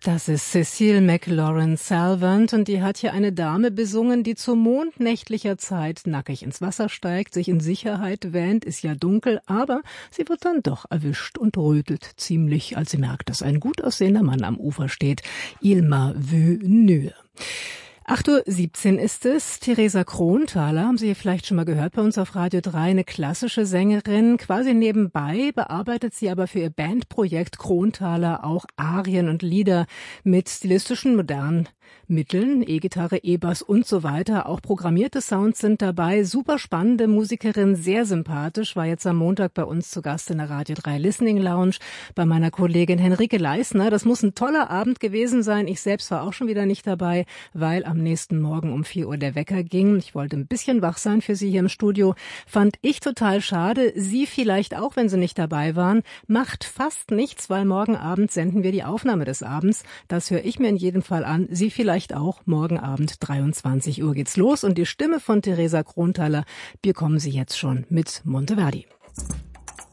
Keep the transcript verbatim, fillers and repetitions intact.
Das ist Cecile McLaurin-Salvant und die hat hier eine Dame besungen, die zu mondnächtlicher Zeit nackig ins Wasser steigt, sich in Sicherheit wähnt, ist ja dunkel, aber sie wird dann doch erwischt und rötet ziemlich, als sie merkt, dass ein gut aussehender Mann am Ufer steht. Il m'a vu nue. acht Uhr siebzehn ist es. Theresa Kronthaler, haben Sie vielleicht schon mal gehört bei uns auf Radio drei, eine klassische Sängerin. Quasi nebenbei bearbeitet sie aber für ihr Bandprojekt Kronthaler auch Arien und Lieder mit stilistischen modernen Mitteln, E-Gitarre, E-Bass und so weiter. Auch programmierte Sounds sind dabei. Super spannende Musikerin, sehr sympathisch, war jetzt am Montag bei uns zu Gast in der Radio drei Listening Lounge bei meiner Kollegin Henrike Leisner. Das muss ein toller Abend gewesen sein. Ich selbst war auch schon wieder nicht dabei, weil am nächsten Morgen um vier Uhr der Wecker ging. Ich wollte ein bisschen wach sein für Sie hier im Studio. Fand ich total schade. Sie vielleicht auch, wenn Sie nicht dabei waren. Macht fast nichts, weil morgen Abend senden wir die Aufnahme des Abends. Das höre ich mir in jedem Fall an. Sie vielleicht auch. Morgen Abend dreiundzwanzig Uhr geht's los und die Stimme von Theresa Kronthaler bekommen Sie jetzt schon mit Monteverdi.